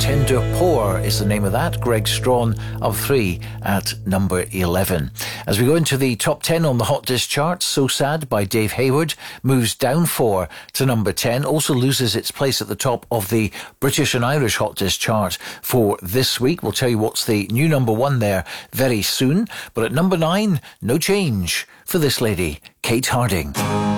Tender Pour is the name of that. Greg Strawn of 3 at number 11. As we go into the top 10 on the Hot Disc chart, So Sad by Dave Hayward moves down 4 to number 10. Also loses its place at the top of the British and Irish Hot Disc chart for this week. We'll tell you what's the new number 1 there very soon. But at number 9, no change for this lady, Kate Harding.